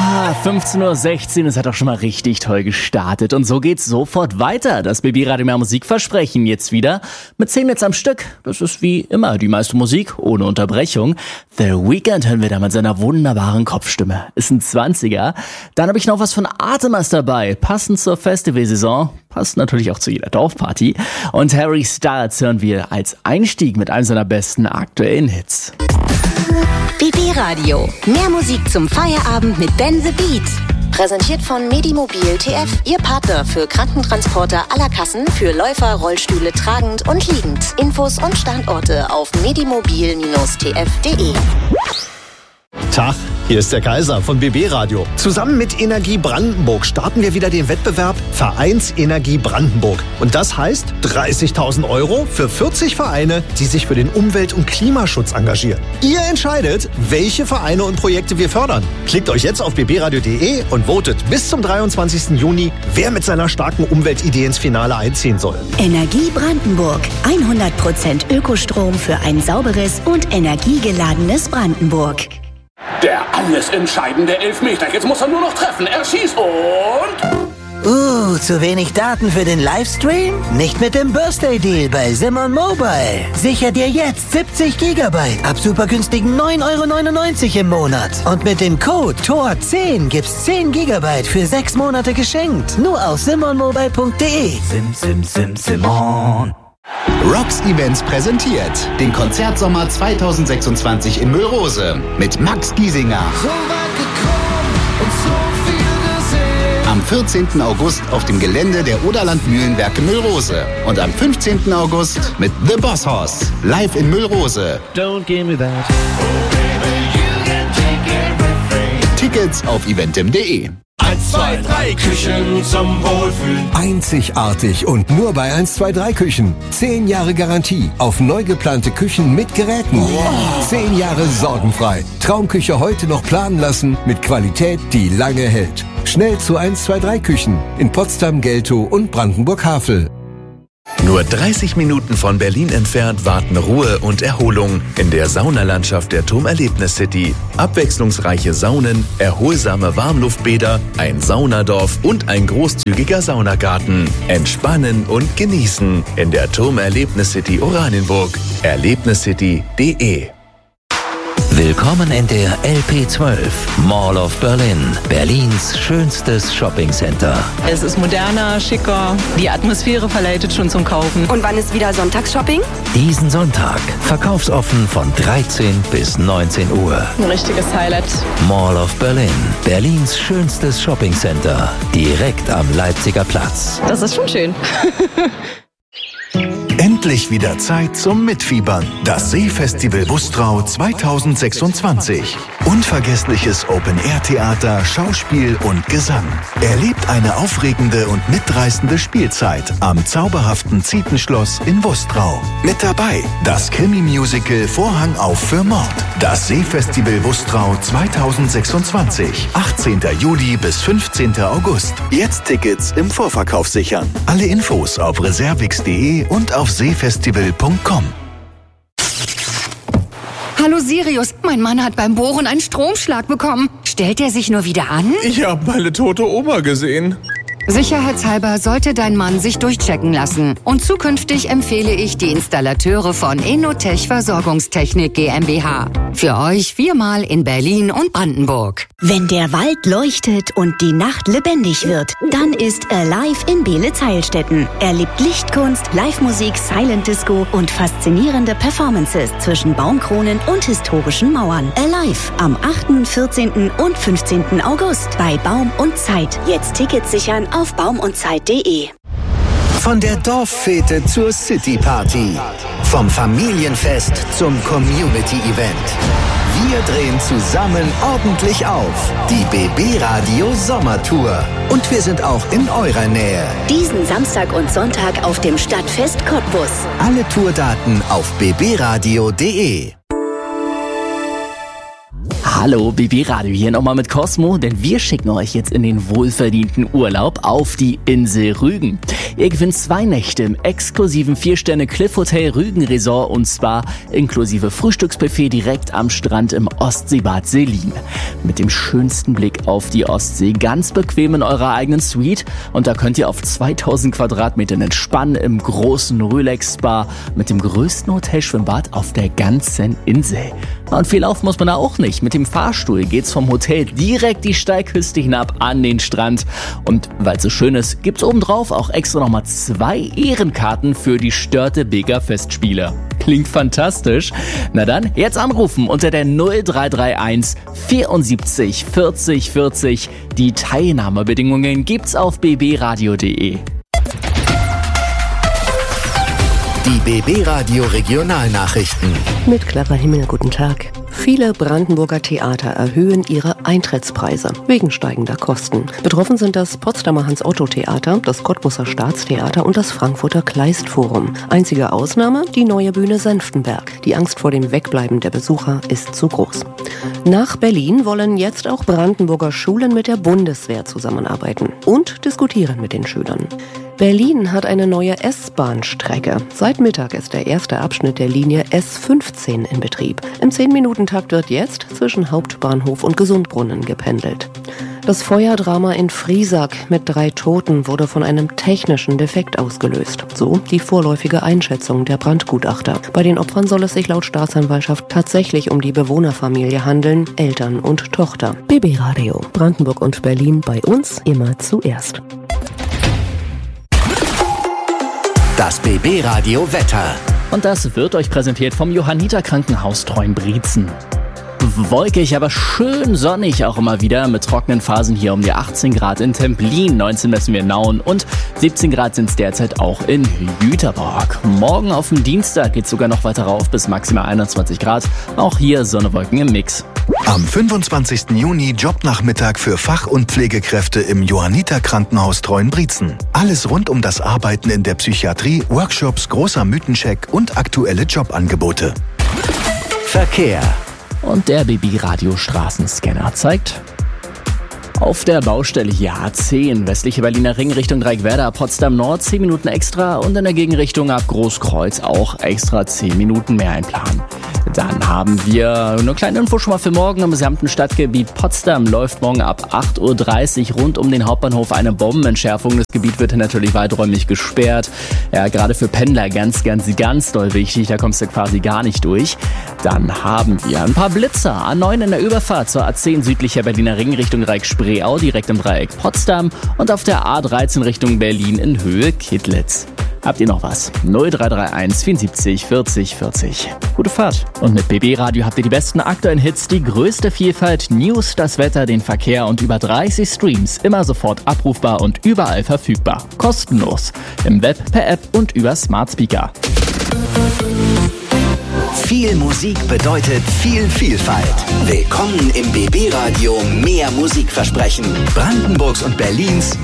15:16 Uhr, es hat auch schon mal richtig toll gestartet. Und so geht's sofort weiter. Das BB Radio Mehr Musikversprechen jetzt wieder mit 10 Hits am Stück. Das ist wie immer die meiste Musik ohne Unterbrechung. The Weeknd hören wir da mit seiner wunderbaren Kopfstimme. Ist ein 20er. Dann habe ich noch was von Artemis dabei. Passend zur Festivalsaison. Passt natürlich auch zu jeder Dorfparty. Und Harry Styles hören wir als Einstieg mit einem seiner besten aktuellen Hits. BB Radio. Mehr Musik zum Feierabend mit Ben the Beat. Präsentiert von Medimobil TF, Ihr Partner für Krankentransporter aller Kassen für Läufer, Rollstühle tragend und liegend. Infos und Standorte auf medimobil-tf.de. Tag, hier ist der Kaiser von BB Radio. Zusammen mit Energie Brandenburg starten wir wieder den Wettbewerb Vereinsenergie Brandenburg. Und das heißt 30.000 € für 40 Vereine, die sich für den Umwelt- und Klimaschutz engagieren. Ihr entscheidet, welche Vereine und Projekte wir fördern. Klickt euch jetzt auf bbradio.de und votet bis zum 23. Juni, wer mit seiner starken Umweltidee ins Finale einziehen soll. Energie Brandenburg. 100% Ökostrom für ein sauberes und energiegeladenes Brandenburg. Der alles entscheidende Elfmeter. Jetzt muss er nur noch treffen. Er schießt und... Zu wenig Daten für den Livestream? Nicht mit dem Birthday Deal bei Simon Mobile. Sicher dir jetzt 70 GB ab super günstigen 9,99 € im Monat. Und mit dem Code TOR10 gibt's 10 GB für 6 Monate geschenkt. Nur auf simonmobile.de. Simon. Rocks Events präsentiert den Konzertsommer 2026 in Müllrose mit Max Giesinger. Am 14. August auf dem Gelände der Oderland Mühlenwerke Müllrose. Und am 15. August mit The Boss Hoss live in Müllrose. Don't give me that. Tickets auf eventim.de. 1, 2, 3 Küchen zum Wohlfühlen. Einzigartig und nur bei 1, 2, 3 Küchen. 10 Jahre Garantie auf neu geplante Küchen mit Geräten. Wow. 10 Jahre sorgenfrei. Traumküche heute noch planen lassen mit Qualität, die lange hält. Schnell zu 1, 2, 3 Küchen in Potsdam, Geltow und Brandenburg-Havel. Nur 30 Minuten von Berlin entfernt warten Ruhe und Erholung in der Saunalandschaft der TUM Erlebnis City. Abwechslungsreiche Saunen, erholsame Warmluftbäder, ein Saunadorf und ein großzügiger Saunagarten. Entspannen und genießen in der TUM Erlebnis City Oranienburg. Erlebniscity.de. Willkommen in der LP12, Mall of Berlin, Berlins schönstes Shoppingcenter. Es ist moderner, schicker, die Atmosphäre verleitet schon zum Kaufen. Und wann ist wieder Sonntagsshopping? Diesen Sonntag, verkaufsoffen von 13 bis 19 Uhr. Ein richtiges Highlight. Mall of Berlin, Berlins schönstes Shoppingcenter, direkt am Leipziger Platz. Das ist schon schön. Endlich wieder Zeit zum Mitfiebern. Das Seefestival Bustrau 2026. Unvergessliches Open-Air-Theater, Schauspiel und Gesang. Erlebt eine aufregende und mitreißende Spielzeit am zauberhaften Zietenschloss in Bustrau. Mit dabei das Krimi-Musical Vorhang auf für Mord. Das Seefestival Bustrau 2026. 18. Juli bis 15. August. Jetzt Tickets im Vorverkauf sichern. Alle Infos auf reservix.de und auf seefestival.com. Hallo Sirius, mein Mann hat beim Bohren einen Stromschlag bekommen. Stellt er sich nur wieder an? Ich habe meine tote Oma gesehen. Sicherheitshalber sollte dein Mann sich durchchecken lassen. Und zukünftig empfehle ich die Installateure von Enotech Versorgungstechnik GmbH. Für euch 4-mal in Berlin und Brandenburg. Wenn der Wald leuchtet und die Nacht lebendig wird, dann ist Alive in Beelitz-Heilstätten. Erlebt Lichtkunst, Live-Musik, Silent Disco und faszinierende Performances zwischen Baumkronen und historischen Mauern. Alive am 8., 14. und 15. August bei Baum und Zeit. Jetzt Tickets sichern auf baumundzeit.de. Von der Dorffete zur City-Party. Vom Familienfest zum Community-Event. Wir drehen zusammen ordentlich auf. Die BB Radio Sommertour. Und wir sind auch in eurer Nähe. Diesen Samstag und Sonntag auf dem Stadtfest Cottbus. Alle Tourdaten auf bbradio.de. Hallo, BB Radio hier nochmal mit Cosmo, denn wir schicken euch jetzt in den wohlverdienten Urlaub auf die Insel Rügen. Ihr gewinnt 2 Nächte im exklusiven 4-Sterne Cliff Hotel Rügen Resort und Spa inklusive Frühstücksbuffet direkt am Strand im Ostseebad Selin. Mit dem schönsten Blick auf die Ostsee, ganz bequem in eurer eigenen Suite und da könnt ihr auf 2000 Quadratmetern entspannen im großen Relax-Spa mit dem größten Hotelschwimmbad auf der ganzen Insel. Und viel laufen muss man da auch nicht. Mit dem Fahrstuhl geht's vom Hotel direkt die Steilküste hinab an den Strand. Und weil es so schön ist, gibt's obendrauf auch extra nochmal 2 Ehrenkarten für die Störtebeker Festspiele. Klingt fantastisch. Na dann, jetzt anrufen unter der 0331 74 40 40. Die Teilnahmebedingungen gibt's auf bbradio.de. Die BB Radio Regionalnachrichten. Mit Clara Himmel, guten Tag. Viele Brandenburger Theater erhöhen ihre Eintrittspreise wegen steigender Kosten. Betroffen sind das Potsdamer Hans-Otto-Theater, das Cottbuser Staatstheater und das Frankfurter Kleist-Forum. Einzige Ausnahme, die neue Bühne Senftenberg. Die Angst vor dem Wegbleiben der Besucher ist zu groß. Nach Berlin wollen jetzt auch Brandenburger Schulen mit der Bundeswehr zusammenarbeiten und diskutieren mit den Schülern. Berlin hat eine neue S-Bahn-Strecke. Seit Mittag ist der erste Abschnitt der Linie S15 in Betrieb. Im 10-Minuten-Takt wird jetzt zwischen Hauptbahnhof und Gesundbrunnen gependelt. Das Feuerdrama in Friesack mit 3 Toten wurde von einem technischen Defekt ausgelöst. So die vorläufige Einschätzung der Brandgutachter. Bei den Opfern soll es sich laut Staatsanwaltschaft tatsächlich um die Bewohnerfamilie handeln, Eltern und Tochter. BB Radio, Brandenburg und Berlin bei uns immer zuerst. Das BB Radio Wetter. Und das wird euch präsentiert vom Johanniter Krankenhaus Treuenbrietzen. Wolkig, aber schön sonnig auch immer wieder mit trockenen Phasen hier um die 18 Grad in Templin, 19 messen wir in Nauen und 17 Grad sind es derzeit auch in Jüterborg. Morgen auf dem Dienstag geht es sogar noch weiter rauf bis maximal 21 Grad, auch hier Sonne, Wolken im Mix. Am 25. Juni Jobnachmittag für Fach- und Pflegekräfte im Johanniter Krankenhaus Treuenbrietzen. Alles rund um das Arbeiten in der Psychiatrie, Workshops, großer Mythencheck und aktuelle Jobangebote. Verkehr. Und der BB-Radio Straßenscanner zeigt auf der Baustelle hier A10, westliche Berliner Ring Richtung Dreieckwerder, Potsdam Nord 10 Minuten extra und in der Gegenrichtung ab Großkreuz auch extra 10 Minuten mehr einplanen. Dann haben wir eine kleine Info schon mal für morgen. Im gesamten Stadtgebiet Potsdam läuft morgen ab 8.30 Uhr rund um den Hauptbahnhof eine Bombenentschärfung. Das Gebiet wird natürlich weiträumig gesperrt. Ja, gerade für Pendler ganz doll wichtig. Da kommst du quasi gar nicht durch. Dann haben wir ein paar Blitzer. A9 in der Überfahrt zur A10 südlicher Berliner Ring Richtung Dreieck-Spreeau, direkt im Dreieck Potsdam. Und auf der A13 Richtung Berlin in Höhe Kittlitz. Habt ihr noch was? 0331 74 40 40. Gute Fahrt. Und mit BB Radio habt ihr die besten aktuellen Hits, die größte Vielfalt, News, das Wetter, den Verkehr und über 30 Streams. Immer sofort abrufbar und überall verfügbar. Kostenlos. Im Web, per App und über Smart Speaker. Viel Musik bedeutet viel Vielfalt. Willkommen im BB Radio Mehr Musikversprechen. Brandenburgs und Berlins